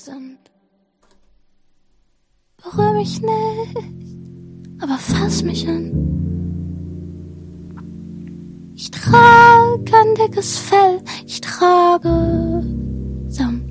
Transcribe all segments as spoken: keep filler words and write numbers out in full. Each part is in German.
sind. Berühr mich nicht, aber fass mich an. Ich trage ein dickes Fell, ich trage Samt.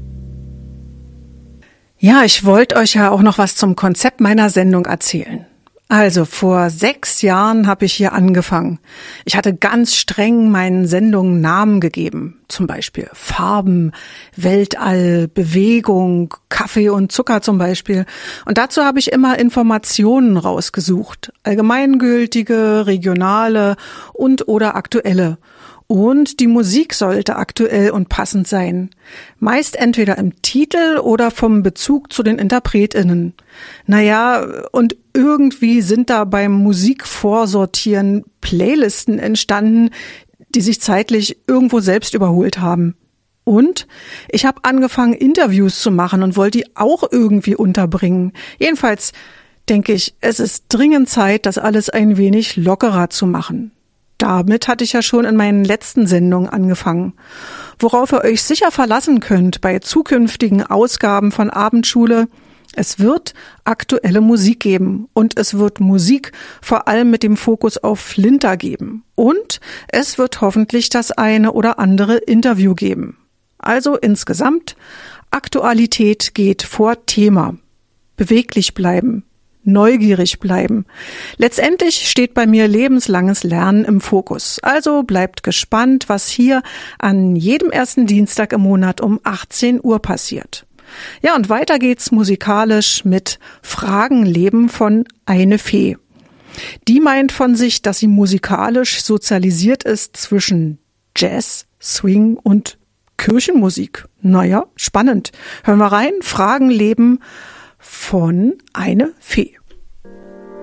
Ja, ich wollte euch ja auch noch was zum Konzept meiner Sendung erzählen. Also vor sechs Jahren habe ich hier angefangen. Ich hatte ganz streng meinen Sendungen Namen gegeben. Zum Beispiel Farben, Weltall, Bewegung, Kaffee und Zucker zum Beispiel. Und dazu habe ich immer Informationen rausgesucht. Allgemeingültige, regionale und oder aktuelle. Und die Musik sollte aktuell und passend sein. Meist entweder im Titel oder vom Bezug zu den InterpretInnen. Naja, und irgendwie sind da beim Musikvorsortieren Playlisten entstanden, die sich zeitlich irgendwo selbst überholt haben. Und ich habe angefangen, Interviews zu machen und wollte die auch irgendwie unterbringen. Jedenfalls denke ich, es ist dringend Zeit, das alles ein wenig lockerer zu machen. Damit hatte ich ja schon in meinen letzten Sendungen angefangen. Worauf ihr euch sicher verlassen könnt bei zukünftigen Ausgaben von Abendschule: Es wird aktuelle Musik geben und es wird Musik vor allem mit dem Fokus auf Flinter geben. Und es wird hoffentlich das eine oder andere Interview geben. Also insgesamt, Aktualität geht vor Thema. Beweglich bleiben. Neugierig bleiben. Letztendlich steht bei mir lebenslanges Lernen im Fokus. Also bleibt gespannt, was hier an jedem ersten Dienstag im Monat um achtzehn Uhr passiert. Ja, und weiter geht's musikalisch mit Fragenleben von Eine Fee. Die meint von sich, dass sie musikalisch sozialisiert ist zwischen Jazz, Swing und Kirchenmusik. Naja, spannend. Hören wir rein. Fragenleben von Eine Fee.